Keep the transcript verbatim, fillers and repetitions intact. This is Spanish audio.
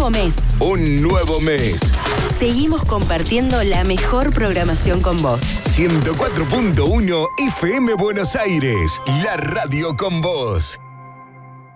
nuevo mes. Un nuevo mes. Seguimos compartiendo la mejor programación con vos. ciento cuatro punto uno F M Buenos Aires, la radio con vos.